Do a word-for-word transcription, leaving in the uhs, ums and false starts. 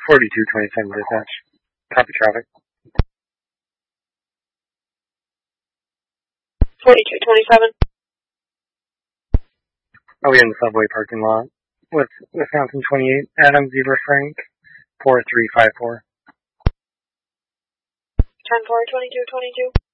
forty-two twenty-seven dispatch. Copy traffic. forty-two twenty-seven. Are we in the subway parking lot? With Wisconsin twenty-eight, Adam Zebra Frank, four three five four. ten four, twenty-two twenty-two.